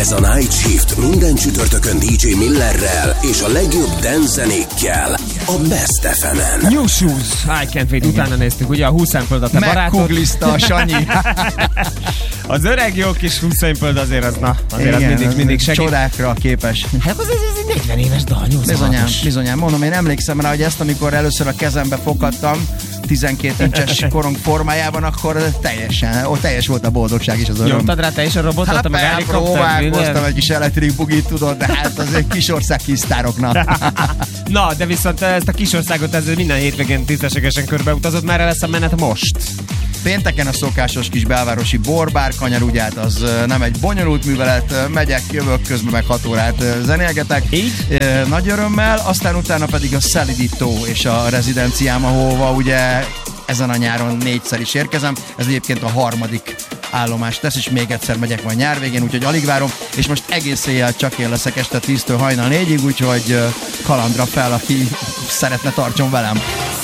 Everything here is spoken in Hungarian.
Ez a Night Shift minden csütörtökön DJ Millerrel és a legjobb dance zenékkel a Best FM-en. New Shoes, I Can't Wait, utána néztük, ugye a 20 szempöld a te barátod. Megkuglizta a Sanyi. Az öreg jó kis 20 szempöld azért az, na, azért igen, az mindig segít. Csodákra képes. Hát az egy 40 éves dal, 86-os. Bizonyám, mondom, én emlékszem rá, hogy ezt amikor először a kezembe foghattam, 12 incses korong formájában, akkor teljes volt a boldogság is az öröm. Nyomtad rá te is a robotot, hát meg próbálkoztam egy kis Electric Boogie-t, tudod, de hát azért kisország kisztároknak. Na, de viszont ezt a kisországot ezzel minden hétvégén tisztességesen körbeutazott, merre lesz a menet most? Pénteken a szokásos kis belvárosi borbár kanyar, ugye hát az nem egy bonyolult művelet, megyek, jövök, közben meg 6 órát zenélgetek. Így? Nagy örömmel, aztán utána pedig a Szelidító és a rezidenciám, ahova ugye ezen a nyáron 4-szer is érkezem. Ez egyébként a 3. állomás lesz, és még egyszer megyek majd nyár végén, úgyhogy alig várom, és most egész éjjel csak én leszek este 10-től hajnal 4-ig, úgyhogy kalandra fel, aki szeretne, tartson velem.